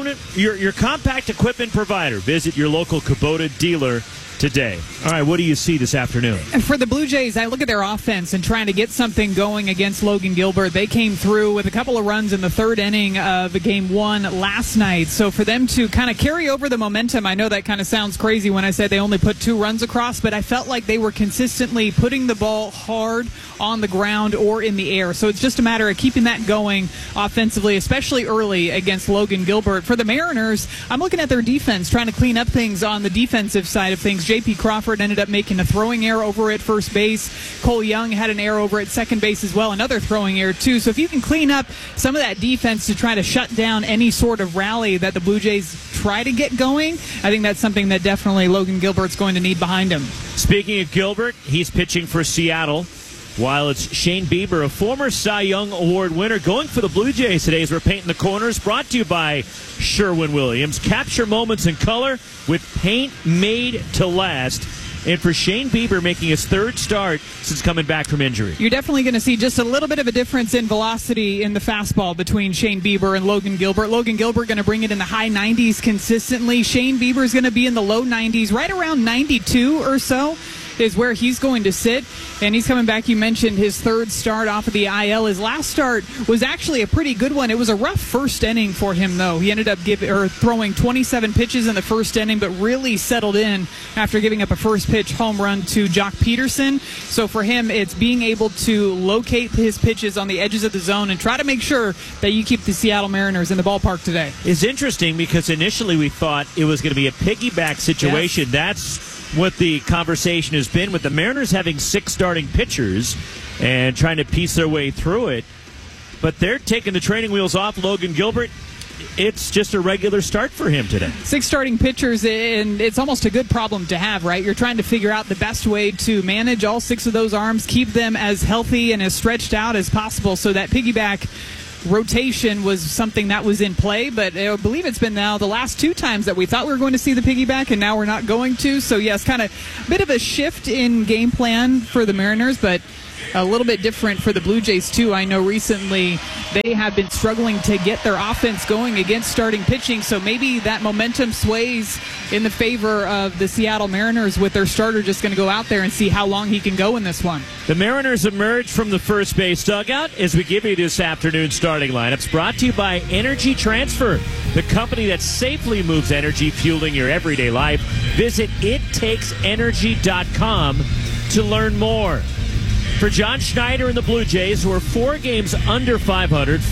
compact equipment provider. Visit your local Kubota dealer today. All right, what do you see this afternoon? For the Blue Jays, I look at their offense and trying to get something going against Logan Gilbert. They came through with a couple of runs in the 3rd inning of Game 1 last night. So for them to kind of carry over the momentum, I know that kind of sounds crazy when I said they only put 2 runs across, but I felt like they were consistently putting the ball hard on the ground or in the air. So it's just a matter of keeping that going offensively, especially early against Logan Gilbert. For the Mariners, I'm looking at their defense, trying to clean up things on the defensive side of things. J.P. Crawford ended up making a throwing error over at first base. Cole Young had an error over at second base as well, another throwing error too. So if you can clean up some of that defense to try to shut down any sort of rally that the Blue Jays try to get going, I think that's something that definitely Logan Gilbert's going to need behind him. Speaking of Gilbert, he's pitching for Seattle, while it's Shane Bieber, a former Cy Young Award winner, going for the Blue Jays today as we're painting the corners. Brought to you by Sherwin-Williams. Capture moments in color with paint made to last. And for Shane Bieber making his 3rd start since coming back from injury. You're definitely going to see just a little bit of a difference in velocity in the fastball between Shane Bieber and Logan Gilbert. Logan Gilbert going to bring it in the high 90s consistently. Shane Bieber is going to be in the low 90s, right around 92 or so is where he's going to sit, and he's coming back. You mentioned his 3rd start off of the IL. His last start was actually a pretty good one. It was a rough first inning for him, though. He ended up throwing 27 pitches in the first inning, but really settled in after giving up a first pitch home run to Jock Peterson. So for him, it's being able to locate his pitches on the edges of the zone and try to make sure that you keep the Seattle Mariners in the ballpark today. It's interesting because initially we thought it was going to be a piggyback situation. Yes. That's what the conversation has been, with the Mariners having 6 starting pitchers and trying to piece their way through it. But they're taking the training wheels off Logan Gilbert. It's just a regular start for him today. 6 starting pitchers, and it's almost a good problem to have, right? You're trying to figure out the best way to manage all 6 of those arms, keep them as healthy and as stretched out as possible, so that piggyback rotation was something that was in play, but I believe it's been now the last 2 times that we thought we were going to see the piggyback, and now we're not going to. So yes, kind of a bit of a shift in game plan for the Mariners, but a little bit different for the Blue Jays too. I know recently they have been struggling to get their offense going against starting pitching, so maybe that momentum sways in the favor of the Seattle Mariners, with their starter just going to go out there and see how long he can go in this one. The Mariners emerge from the first base dugout as we give you this afternoon's starting lineups, brought to you by Energy Transfer, the company that safely moves energy, fueling your everyday life. Visit ittakes.energy.com to learn more. For John Schneider and the Blue Jays, who are 4 games under 500,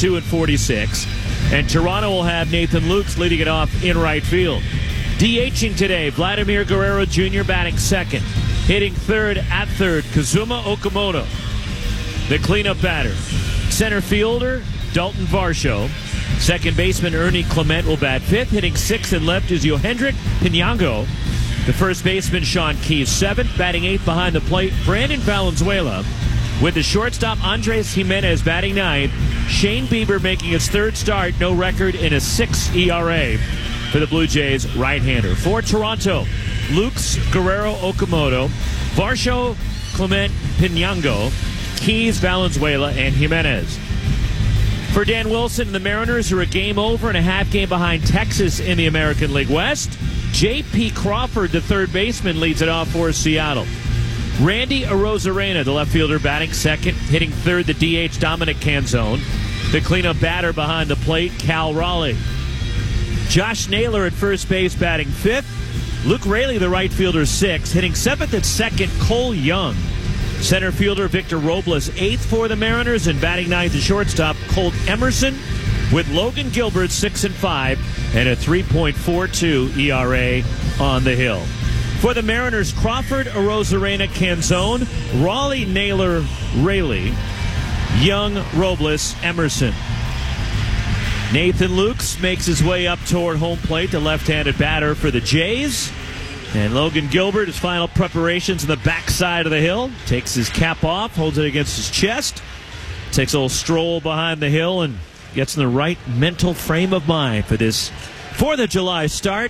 42-46. And Toronto will have Nathan Lukes leading it off in right field. DHing today, Vladimir Guerrero Jr. batting 2nd. Hitting 3rd at 3rd, Kazuma Okamoto. The cleanup batter, center fielder, Dalton Varsho. Second baseman, Ernie Clement, will bat 5th. Hitting 6th and left is Yohendrick Pinango. The first baseman, Sean Keyes, 7th. Batting 8th behind the plate, Brandon Valenzuela. With the shortstop Andres Jimenez batting ninth, Shane Bieber making his third start, no record in a 6 ERA for the Blue Jays right-hander. For Toronto, Lukes Guerrero Okamoto, Varsho Clement Pinango, Keys Valenzuela, and Jimenez. For Dan Wilson and the Mariners, who are a game over and a half game behind Texas in the American League West, J.P. Crawford, the third baseman, leads it off for Seattle. Randy Arozarena, the left fielder, batting second. Hitting third, the DH Dominic Canzone. The cleanup batter behind the plate, Cal Raleigh. Josh Naylor at first base, batting fifth. Luke Raley, the right fielder, sixth. Hitting seventh and second, Cole Young. Center fielder Victor Robles, eighth for the Mariners. And batting ninth, the shortstop, Colt Emerson. With Logan Gilbert, 6-5, and a 3.42 ERA on the hill. For the Mariners, Crawford, Arozarena, Canzone, Raleigh, Naylor, Raley, Young, Robles, Emerson. Nathan Lukes makes his way up toward home plate, the left-handed batter for the Jays. And Logan Gilbert, his final preparations on the backside of the hill, takes his cap off, holds it against his chest, takes a little stroll behind the hill, and gets in the right mental frame of mind for this 4th of July start.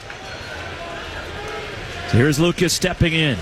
So here's Lucas stepping in.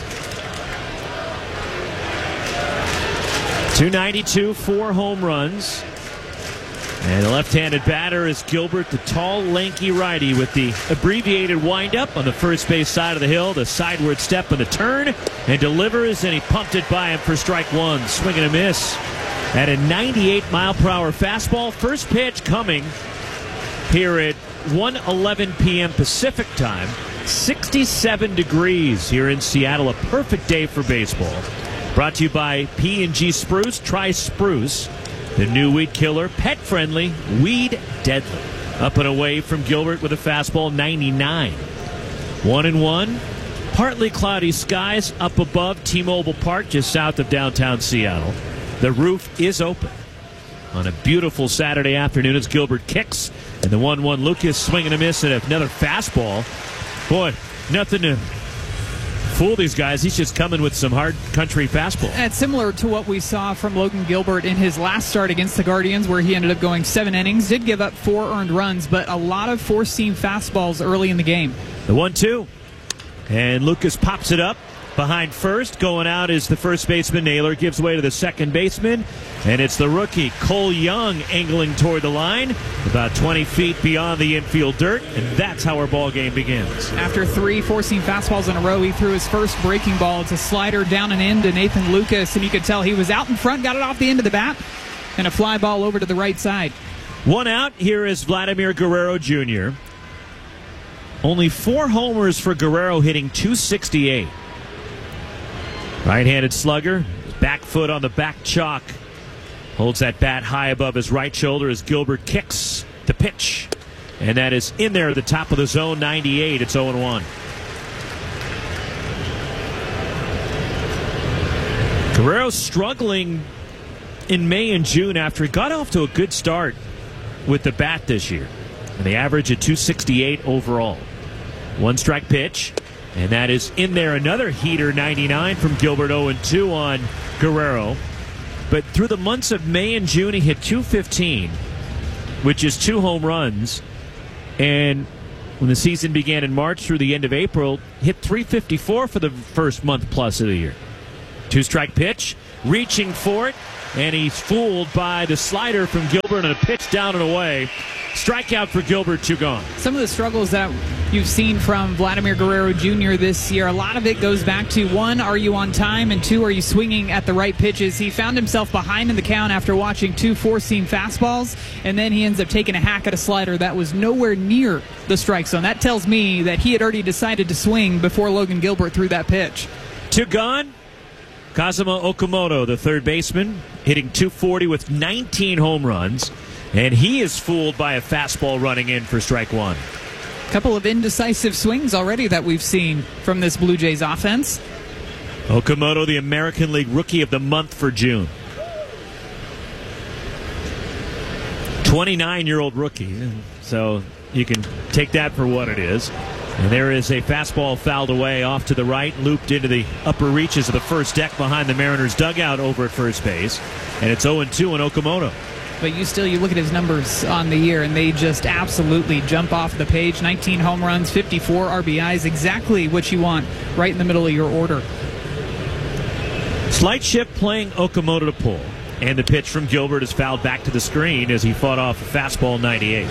292, 4 home runs. And the left-handed batter is Gilbert, the tall, lanky righty with the abbreviated windup on the first base side of the hill, the sideward step on the turn, and delivers, and he pumped it by him for strike one. Swing and a miss. At a 98-mile-per-hour fastball. First pitch coming here at 1:11 p.m. Pacific time. 67 degrees here in Seattle. A perfect day for baseball. Brought to you by P&G Spruce. Try Spruce, the new weed killer. Pet-friendly, weed deadly. Up and away from Gilbert with a fastball, 99. 1-1. Partly cloudy skies up above T-Mobile Park, just south of downtown Seattle. The roof is open on a beautiful Saturday afternoon as Gilbert kicks. And the 1-1 Lucas swing and a miss and another fastball. Boy, nothing to fool these guys. He's just coming with some hard country fastball. It's similar to what we saw from Logan Gilbert in his last start against the Guardians, where he ended up going 7 innings, did give up 4 earned runs, but a lot of four-seam fastballs early in the game. The 1-2. And Lucas pops it up. Behind first, going out is the first baseman Naylor, gives way to the second baseman, and it's the rookie Cole Young angling toward the line, about 20 feet beyond the infield dirt, and that's how our ball game begins. After 3 four-seam fastballs in a row, he threw his first breaking ball. It's a slider down and in to Nathan Lucas, and you could tell he was out in front, got it off the end of the bat, and a fly ball over to the right side. 1 out. Here is Vladimir Guerrero Jr. Only 4 homers for Guerrero, hitting .268. Right-handed slugger, back foot on the back chalk. Holds that bat high above his right shoulder as Gilbert kicks the pitch. And that is in there at the top of the zone, 98. It's 0-1. Guerrero struggling in May and June after he got off to a good start with the bat this year. And the average at .268 overall. 1 strike pitch. And that is in there, another heater, 99 from Gilbert, 0-2 on Guerrero. But through the months of May and June, he hit .215, which is 2 home runs. And when the season began in March through the end of April, hit .354 for the first month plus of the year. 2-strike pitch, reaching for it, and he's fooled by the slider from Gilbert and a pitch down and away. Strikeout for Gilbert, 2 gone. Some of the struggles that you've seen from Vladimir Guerrero Jr. this year, a lot of it goes back to, 1, are you on time? And 2, are you swinging at the right pitches? He found himself behind in the count after watching 2 four-seam fastballs, and then he ends up taking a hack at a slider that was nowhere near the strike zone. That tells me that he had already decided to swing before Logan Gilbert threw that pitch. 2 gone. Kazuma Okamoto, the third baseman, hitting .240 with 19 home runs. And he is fooled by a fastball running in for strike 1. A couple of indecisive swings already that we've seen from this Blue Jays offense. Okamoto, the American League Rookie of the Month for June. 29-year-old rookie. So you can take that for what it is. And there is a fastball fouled away off to the right, looped into the upper reaches of the first deck behind the Mariners' dugout over at first base. And it's 0-2 on Okamoto. But you look at his numbers on the year, and they just absolutely jump off the page. 19 home runs, 54 RBIs, exactly what you want right in the middle of your order. Slight shift playing Okamoto to pull. And the pitch from Gilbert is fouled back to the screen as he fought off a fastball 98.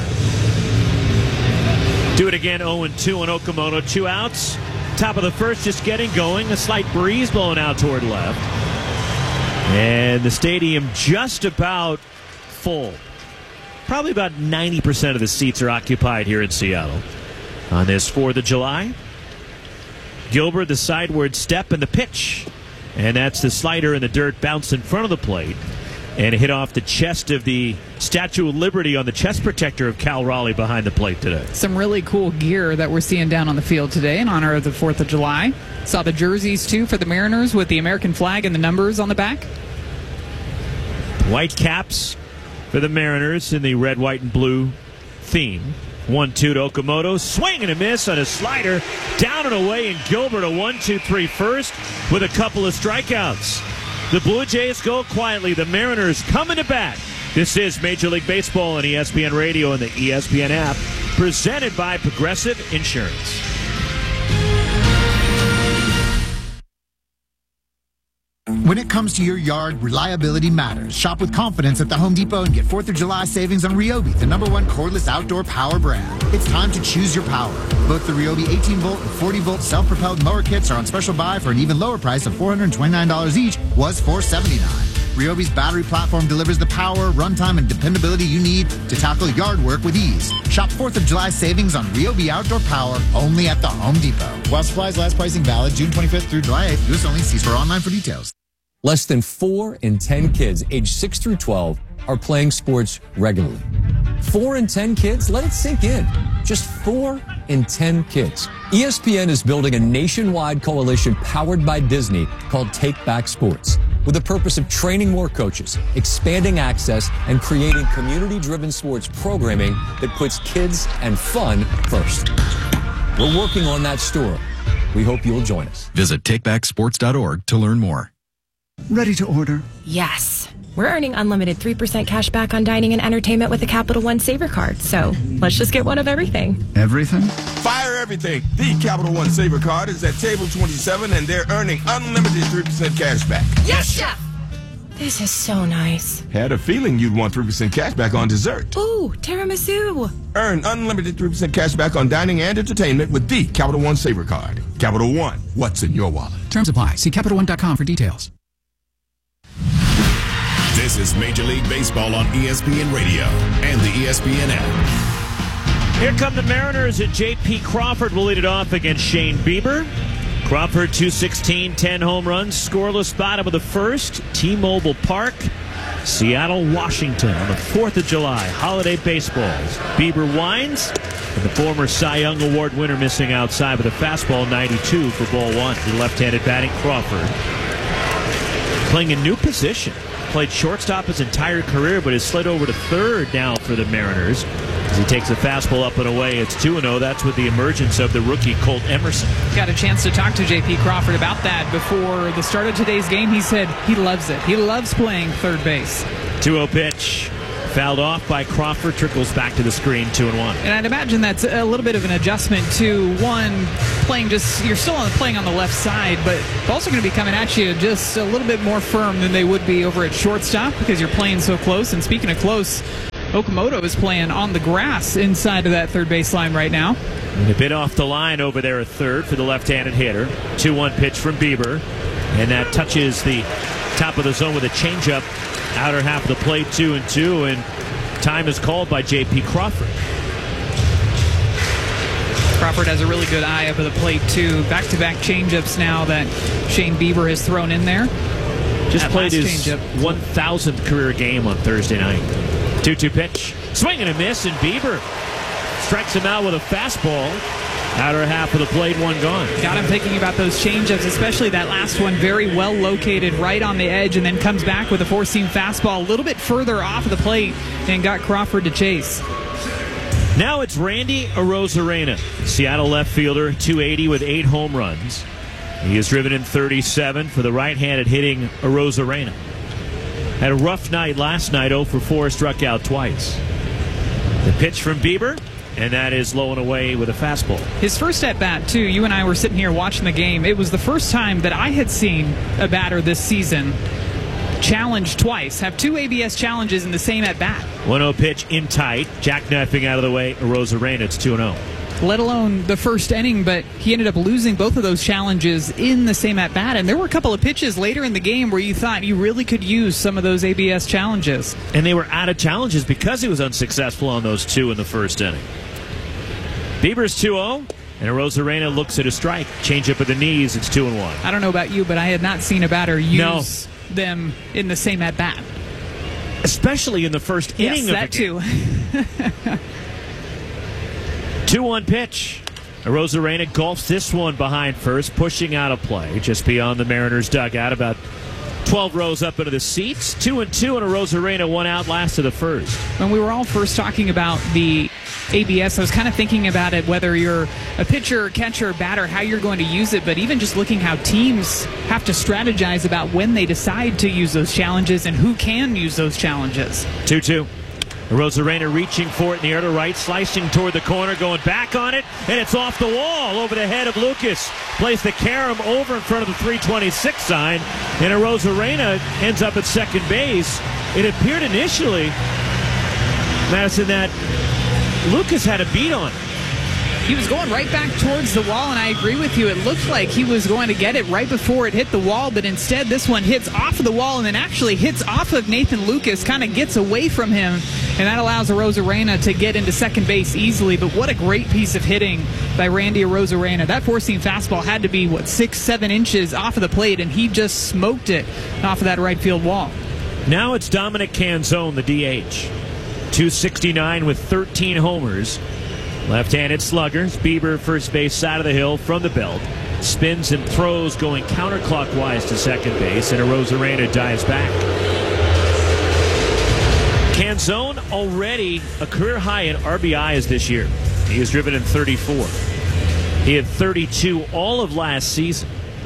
Do it again, 0-2 on Okamoto. 2 outs. Top of the first, just getting going. A slight breeze blowing out toward left. And the stadium just about full. Probably about 90% of the seats are occupied here in Seattle. On this 4th of July, Gilbert, the sideward step and the pitch. And that's the slider in the dirt, bounce in front of the plate. And hit off the chest of the Statue of Liberty on the chest protector of Cal Raleigh behind the plate today. Some really cool gear that we're seeing down on the field today in honor of the 4th of July. Saw the jerseys, too, for the Mariners with the American flag and the numbers on the back. White caps for the Mariners in the red, white, and blue theme. 1-2 to Okamoto. Swing and a miss on a slider. Down and away, and Gilbert a 1-2-3 first with a couple of strikeouts. The Blue Jays go quietly. The Mariners coming to bat. This is Major League Baseball on ESPN Radio and the ESPN app, presented by Progressive Insurance. When it comes to your yard, reliability matters. Shop with confidence at the Home Depot and get 4th of July savings on Ryobi, the #1 cordless outdoor power brand. It's time to choose your power. Both the Ryobi 18-volt and 40-volt self-propelled mower kits are on special buy for an even lower price of $429 each, was $479. Ryobi's battery platform delivers the power, runtime, and dependability you need to tackle yard work with ease. Shop 4th of July savings on Ryobi outdoor power only at the Home Depot. While supplies last, pricing valid June 25th through July 8th. U.S. only. See store online for details. Less than 4 in 10 kids aged 6 through 12 are playing sports regularly. 4 in 10 kids? Let it sink in. Just 4 in 10 kids. ESPN is building a nationwide coalition powered by Disney called Take Back Sports, with the purpose of training more coaches, expanding access, and creating community-driven sports programming that puts kids and fun first. We're working on that story. We hope you'll join us. Visit takebacksports.org to learn more. Ready to order? Yes. We're earning unlimited 3% cash back on dining and entertainment with the Capital One Saver Card. So let's just get one of everything. Everything? Fire everything. The Capital One Saver Card is at table 27, and they're earning unlimited 3% cash back. Yes, Chef! This is so nice. Had a feeling you'd want 3% cash back on dessert. Ooh, tiramisu. Earn unlimited 3% cash back on dining and entertainment with the Capital One Saver Card. Capital One, what's in your wallet? Terms apply. See CapitalOne.com for details. This is Major League Baseball on ESPN Radio and the ESPN app. Here come the Mariners, and J.P. Crawford will lead it off against Shane Bieber. Crawford, 216, 10 home runs, scoreless bottom of the first. T-Mobile Park, Seattle, Washington on the 4th of July. Holiday baseballs. Bieber winds, and the former Cy Young Award winner missing outside with a fastball, 92 for ball 1. The left-handed batting Crawford. Playing a new position. Played shortstop his entire career, but has slid over to third now for the Mariners. As he takes the fastball up and away, it's 2-0. That's with the emergence of the rookie Colt Emerson. Got a chance to talk to J.P. Crawford about that before the start of today's game. He said he loves it. He loves playing third base. 2-0 pitch. Fouled off by Crawford, trickles back to the screen, 2-1. And I'd imagine that's a little bit of an adjustment to one playing you're still playing on the left side, but also going to be coming at you just a little bit more firm than they would be over at shortstop because you're playing so close. And speaking of close, Okamoto is playing on the grass inside of that third base line right now. And a bit off the line over there at third for the left-handed hitter. 2-1 pitch from Bieber, and that touches the top of the zone with a changeup. Outer half of the plate, 2-2, and time is called by J.P. Crawford. Crawford has a really good eye up at the plate, too. Back-to-back changeups now that Shane Bieber has thrown in there. Just that played his changeup. 1,000th career game on Thursday night. 2-2 pitch. Swing and a miss, and Bieber strikes him out with a fastball. Outer half of the plate, one gone. Got him thinking about those changeups, especially that last one, very well located right on the edge, and then comes back with a four-seam fastball a little bit further off of the plate and got Crawford to chase. Now it's Randy Arozarena, Seattle left fielder, 280 with 8 home runs. He has driven in 37 for the right-handed hitting Arozarena. Had a rough night last night, 0 for 4, struck out twice. The pitch from Bieber, and that is low and away with a fastball. His first at-bat, too, you and I were sitting here watching the game. It was the first time that I had seen a batter this season challenge twice, have 2 ABS challenges in the same at-bat. 1-0 pitch in tight, jackknifing out of the way, Arozarena, it's 2-0. Let alone the first inning, but he ended up losing both of those challenges in the same at-bat. And there were a couple of pitches later in the game where you thought you really could use some of those ABS challenges. And they were out of challenges because he was unsuccessful on those 2 in the first inning. Bieber's 2-0, and Arozarena looks at a strike. Change up of the knees, it's 2-1. I don't know about you, but I had not seen a batter use them in the same at-bat. Especially in the first inning of that the game. too. 2-1 pitch. Arozarena golfs this one behind first, pushing out of play just beyond the Mariners' dugout, about 12 rows up into the seats. 2-2, and Arozarena 1 out last of the first. When we were all first talking about the ABS, I was kind of thinking about it, whether you're a pitcher, catcher, batter, how you're going to use it, but even just looking how teams have to strategize about when they decide to use those challenges and who can use those challenges. 2-2. Arozarena reaching for it in the air to right, slicing toward the corner, going back on it, and it's off the wall over the head of Lucas. Plays the carom over in front of the 326 sign, and Arozarena ends up at second base. It appeared initially, Madison, that Lucas had a beat on it. He was going right back towards the wall, and I agree with you. It looked like he was going to get it right before it hit the wall, but instead this one hits off of the wall and then actually hits off of Nathan Lucas, kind of gets away from him, and that allows Arozarena to get into second base easily. But what a great piece of hitting by Randy Arozarena. That four-seam fastball had to be, 6-7 inches off of the plate, and he just smoked it off of that right field wall. Now it's Dominic Canzone, the DH. 269 with 13 homers. Left-handed sluggers. Bieber, first base side of the hill from the belt. Spins and throws going counterclockwise to second base, and Arozarena dives back. Canzone already a career high in RBIs this year. He has driven in 34. He had 32 all of last season.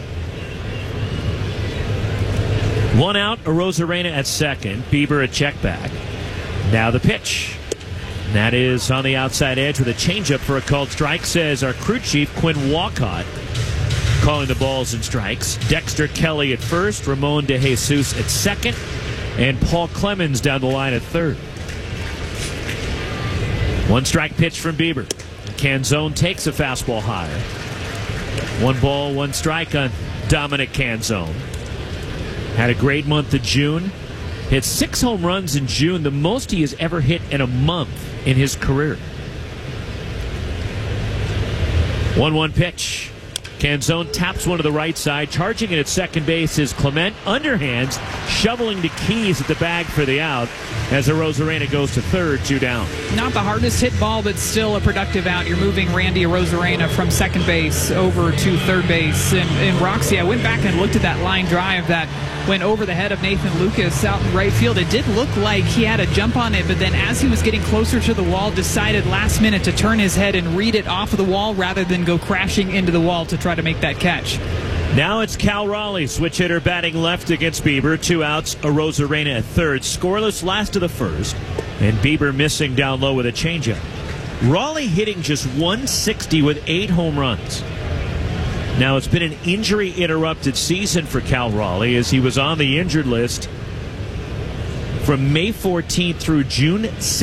1 out, Arozarena at second. Bieber a check back. Now the pitch. And that is on the outside edge with a changeup for a called strike, says our crew chief, Quinn Walcott, calling the balls and strikes. Dexter Kelly at first, Ramon De Jesus at second, and Paul Clemens down the line at third. 1 strike pitch from Bieber. Canzone takes a fastball higher. 1 ball, 1 strike on Dominic Canzone. Had a great month of June. Hit 6 home runs in June, the most he has ever hit in a month in his career. 1-1 pitch. Canzone taps one to the right side. Charging it at second base is Clement. Underhands, shoveling the keys at the bag for the out as Arozarena goes to third, 2 down. Not the hardest hit ball, but still a productive out. You're moving Randy Arozarena from second base over to third base. And Roxy, I went back and looked at that line drive that went over the head of Nathan Lucas out in right field. It did look like he had a jump on it, but then as he was getting closer to the wall, decided last minute to turn his head and read it off of the wall rather than go crashing into the wall to try to make that catch. Now it's Cal Raleigh, switch hitter, batting left against Bieber. 2 outs, Arozarena at third. Scoreless last of the first, and Bieber missing down low with a changeup. Raleigh hitting just 160 with 8 home runs. Now, it's been an injury-interrupted season for Cal Raleigh as he was on the injured list from May 14th through June 6th.